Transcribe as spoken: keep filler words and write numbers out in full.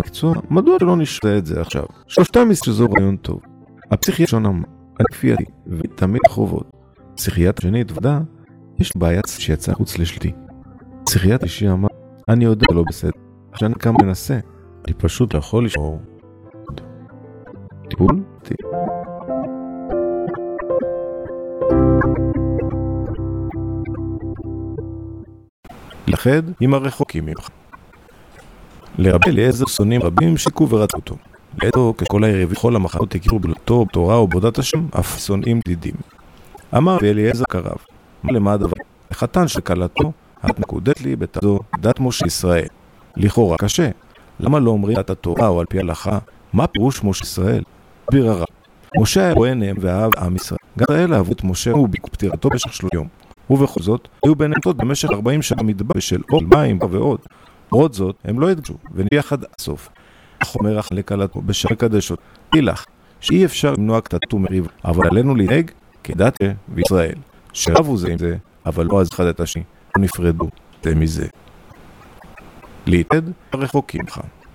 מקצוע, מדוע שלא נשתה את זה עכשיו? שלושתם שזו רעיון טוב. הפסיכיאטר שונה הכפייתי ותמיד חובות. פסיכיאטר שני התוודע, יש בעיית שיצא חוץ לשליטי. פסיכיאטר שני אמר, אני יודע לא בסדר, עכשיו אני כמה מנסה, אני פשוט לא יכול לשמור. טיפול? טיפול. לחד עם הרחוקים ממך. לרבי אליעזר שונאים רבים שיקו ורצו אותו. לאתו ככל הערב וכל המחנות הכירו בלותו, בתורה ובעבודת השם, אף שונאים דידים. אמר ואליעזר קרב, מה למה הדבר? החתן של כלתו, את מקודדת לי בתזו דת משה ישראל. לכאורה קשה. למה לא אומרים דת התורה או על פי הלכה? מה פירוש משה ישראל? ביררה. משה היה רואה נהם ואהב עם ישראל. גם ישראל אהבו את משה ובפטירתו במשך שלושים יום. ובכל זאת, היו בנתות במשך ארבעים שנה מדבר בשל אור, מים ועוד. עוד זאת, הם לא ידגשו, וניחד הסוף. אך אומר אך לכלתו, בשל קדשות, תילך, שאי אפשר למנוע קטטו מריב, אבל עלינו לנהג כדת וישראל, שרבו זה עם זה, אבל לא אז אחד את השני, לא נפרדו זה מזה. להתעד הרחוקים לך.